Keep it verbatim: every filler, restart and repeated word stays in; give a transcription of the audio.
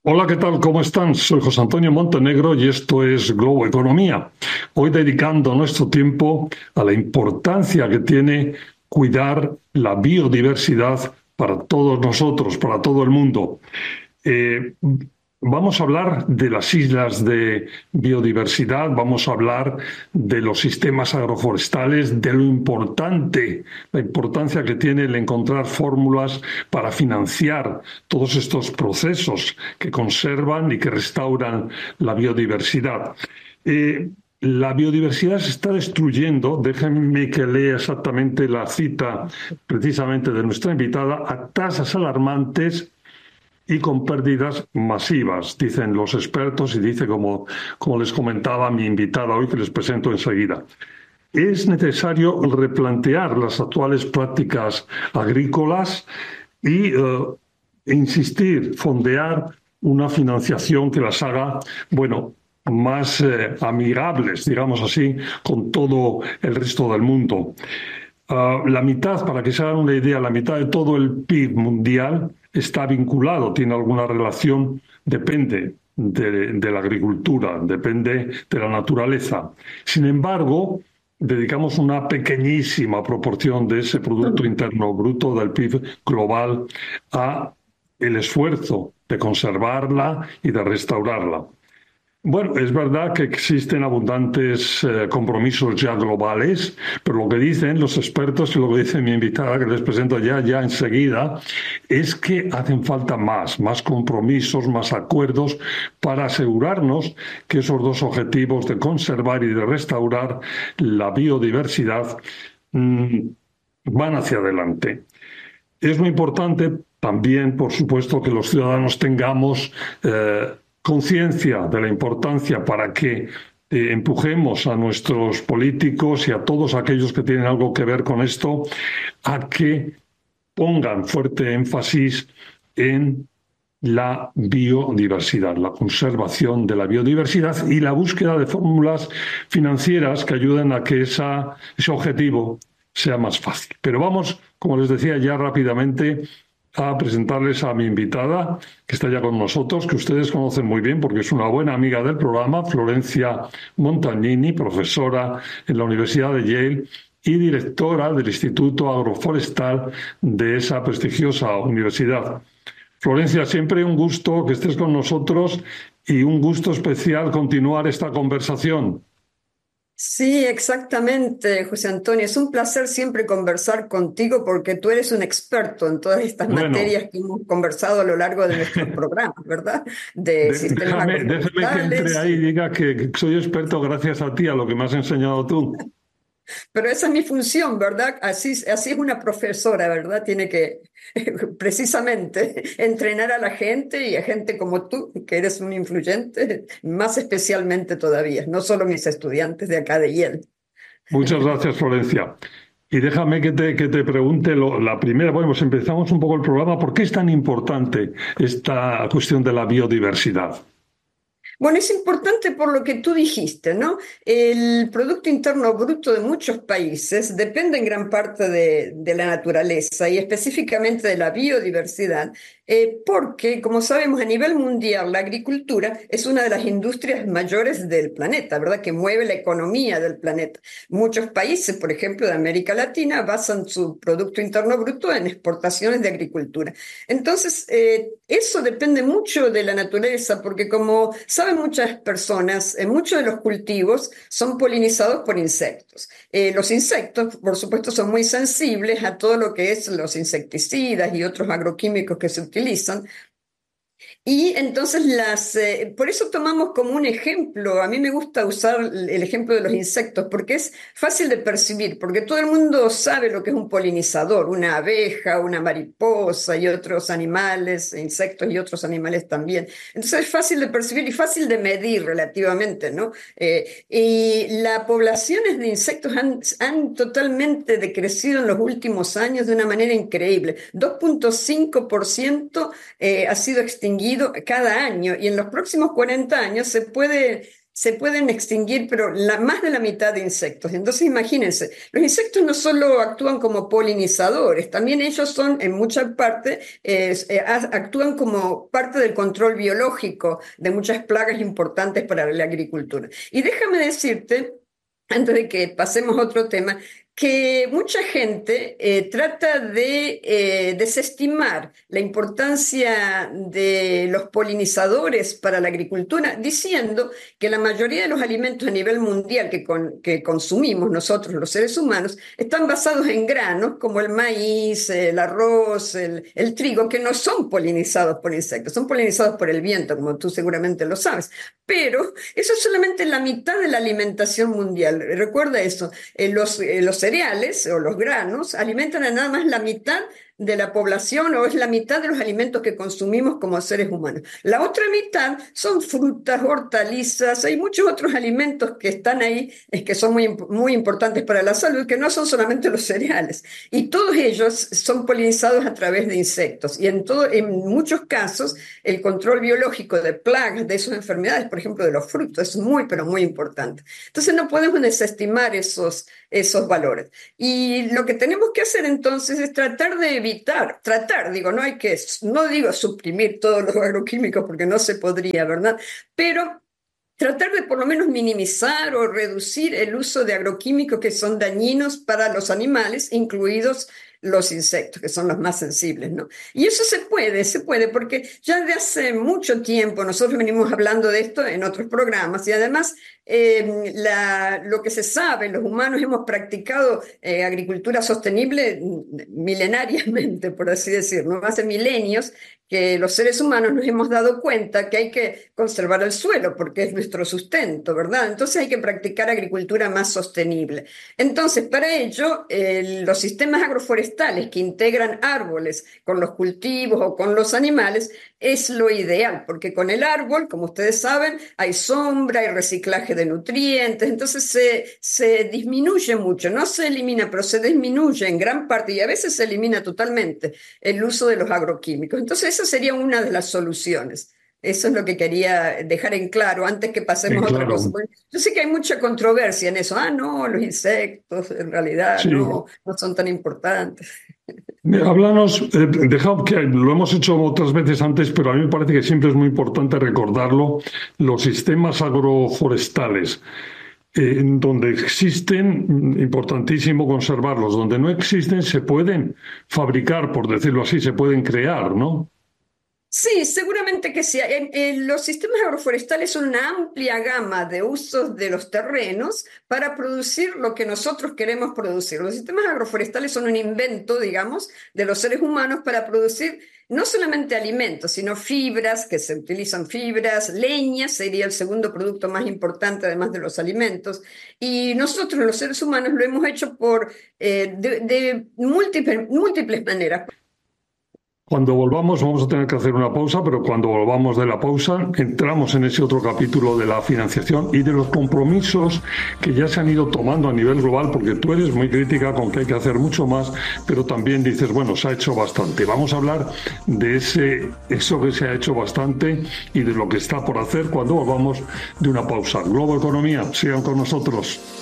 Hola, ¿qué tal? ¿Cómo están? Soy José Antonio Montenegro y esto es Globo Economía. Hoy dedicando nuestro tiempo a la importancia que tiene cuidar la biodiversidad para todos nosotros, para todo el mundo. Eh, Vamos a hablar de las islas de biodiversidad, vamos a hablar de los sistemas agroforestales, de lo importante, la importancia que tiene el encontrar fórmulas para financiar todos estos procesos que conservan y que restauran la biodiversidad. Eh, la biodiversidad se está destruyendo, déjenme que lea exactamente la cita precisamente de nuestra invitada, a tasas alarmantes y con pérdidas masivas, dicen los expertos y dice, como, como les comentaba mi invitada hoy, que les presento enseguida. Es necesario replantear las actuales prácticas agrícolas y eh, insistir, fondear una financiación que las haga, bueno, más eh, amigables, digamos así, con todo el resto del mundo. Uh, la mitad, para que se hagan una idea, la mitad de todo el P I B mundial está vinculado, tiene alguna relación, depende de, de la agricultura, depende de la naturaleza. Sin embargo, dedicamos una pequeñísima proporción de ese Producto Interno Bruto del P I B global a el esfuerzo de conservarla y de restaurarla. Bueno, es verdad que existen abundantes eh, compromisos ya globales, pero lo que dicen los expertos y lo que dice mi invitada, que les presento ya, ya enseguida, es que hacen falta más, más compromisos, más acuerdos para asegurarnos que esos dos objetivos de conservar y de restaurar la biodiversidad mmm, van hacia adelante. Es muy importante también, por supuesto, que los ciudadanos tengamos eh, conciencia de la importancia para que eh, empujemos a nuestros políticos y a todos aquellos que tienen algo que ver con esto a que pongan fuerte énfasis en la biodiversidad, la conservación de la biodiversidad y la búsqueda de fórmulas financieras que ayuden a que esa, ese objetivo sea más fácil. Pero vamos, como les decía ya rápidamente, a presentarles a mi invitada, que está ya con nosotros, que ustedes conocen muy bien porque es una buena amiga del programa, Florencia Montagnini, profesora en la Universidad de Yale y directora del Instituto Agroforestal de esa prestigiosa universidad. Florencia, siempre un gusto que estés con nosotros y un gusto especial continuar esta conversación. Sí, exactamente, José Antonio. Es un placer siempre conversar contigo porque tú eres un experto en todas estas Bueno, materias que hemos conversado a lo largo de nuestros programas, ¿verdad? De de- sistemas déjame, déjame que entre agroforestales. ahí y diga que, que soy experto gracias a ti, a lo que me has enseñado tú. Pero esa es mi función, ¿verdad? Así, así es una profesora, ¿verdad? Tiene que precisamente entrenar a la gente y a gente como tú, que eres un influyente, más especialmente todavía, no solo mis estudiantes de acá de Yale. Muchas gracias, Florencia. Y déjame que te, que te pregunte lo- la primera. Bueno, pues empezamos un poco el programa. ¿Por qué es tan importante esta cuestión de la biodiversidad? Bueno, es importante por lo que tú dijiste, ¿no? El Producto Interno Bruto de muchos países depende en gran parte de, de la naturaleza y específicamente de la biodiversidad, eh, porque, como sabemos, a nivel mundial la agricultura es una de las industrias mayores del planeta, ¿verdad? Que mueve la economía del planeta. Muchos países, por ejemplo, de América Latina, basan su Producto Interno Bruto en exportaciones de agricultura. Entonces, eh, eso depende mucho de la naturaleza, porque como saben muchas personas, eh, muchos de los cultivos son polinizados por insectos. Eh, los insectos, por supuesto, son muy sensibles a todo lo que es los insecticidas y otros agroquímicos que se utilizan, y entonces las, eh, por eso tomamos como un ejemplo, a mí me gusta usar el ejemplo de los insectos porque es fácil de percibir, porque todo el mundo sabe lo que es un polinizador, una abeja, una mariposa y otros animales, insectos y otros animales también. Entonces es fácil de percibir y fácil de medir relativamente, ¿no? Eh, y las poblaciones de insectos han, han totalmente decrecido en los últimos años de una manera increíble. dos punto cinco por ciento eh, ha sido extinguido cada año y en los próximos cuarenta años se puede, se pueden extinguir, pero la, más de la mitad de insectos. Entonces, imagínense, los insectos no solo actúan como polinizadores, también ellos son, en mucha parte, eh, eh, actúan como parte del control biológico de muchas plagas importantes para la agricultura. Y déjame decirte, antes de que pasemos a otro tema, que mucha gente eh, trata de eh, desestimar la importancia de los polinizadores para la agricultura, diciendo que la mayoría de los alimentos a nivel mundial que, con, que consumimos nosotros, los seres humanos, están basados en granos como el maíz, el arroz, el, el trigo, que no son polinizados por insectos, son polinizados por el viento, como tú seguramente lo sabes. Pero eso es solamente la mitad de la alimentación mundial. Recuerda eso, eh, los, eh, los cereales o los granos alimentan a nada más la mitad de la población o es la mitad de los alimentos que consumimos como seres humanos. La otra mitad son frutas, hortalizas, hay muchos otros alimentos que están ahí, es que son muy, muy importantes para la salud, que no son solamente los cereales. Y todos ellos son polinizados a través de insectos. Y en, todo, en muchos casos, el control biológico de plagas, de esas enfermedades, por ejemplo, de los frutos, es muy, pero muy importante. Entonces no podemos desestimar esos, esos valores. Y lo que tenemos que hacer entonces es tratar de evitar Evitar, tratar, digo, no hay que, no digo suprimir todos los agroquímicos porque no se podría, ¿verdad? Pero tratar de por lo menos minimizar o reducir el uso de agroquímicos que son dañinos para los animales, incluidos los insectos, que son los más sensibles, ¿no? Y eso se puede, se puede, porque ya de hace mucho tiempo nosotros venimos hablando de esto en otros programas y además eh, la, lo que se sabe, los humanos hemos practicado eh, agricultura sostenible milenariamente, por así decirlo, ¿no? Hace milenios que los seres humanos nos hemos dado cuenta que hay que conservar el suelo porque es nuestro sustento, ¿verdad? Entonces hay que practicar agricultura más sostenible. Entonces, para ello, eh, los sistemas agroforestales que integran árboles con los cultivos o con los animales es lo ideal, porque con el árbol, como ustedes saben, hay sombra, hay reciclaje de nutrientes, entonces se, se disminuye mucho, no se elimina, pero se disminuye en gran parte y a veces se elimina totalmente el uso de los agroquímicos. Entonces esa sería una de las soluciones. Eso es lo que quería dejar en claro antes que pasemos Eh, a otra claro. cosa. Porque yo sé que hay mucha controversia en eso. Ah, no, los insectos en realidad Sí. no, no son tan importantes. Háblanos, eh, dejad que lo hemos hecho otras veces antes, pero a mí me parece que siempre es muy importante recordarlo, los sistemas agroforestales. Eh, donde existen, importantísimo conservarlos, donde no existen se pueden fabricar, por decirlo así, se pueden crear, ¿no? Sí, seguramente que sí. En- en los sistemas agroforestales son una amplia gama de usos de los terrenos para producir lo que nosotros queremos producir. Los sistemas agroforestales son un invento, digamos, de los seres humanos para producir no solamente alimentos, sino fibras, que se utilizan fibras, leña sería el segundo producto más importante además de los alimentos. Y nosotros, los seres humanos, lo hemos hecho por, eh, de, de múltiples, múltiples maneras. Cuando volvamos vamos a tener que hacer una pausa, pero cuando volvamos de la pausa entramos en ese otro capítulo de la financiación y de los compromisos que ya se han ido tomando a nivel global, porque tú eres muy crítica con que hay que hacer mucho más, pero también dices, bueno, se ha hecho bastante. Vamos a hablar de ese, eso que se ha hecho bastante y de lo que está por hacer cuando volvamos de una pausa. Globo Economía, sigan con nosotros.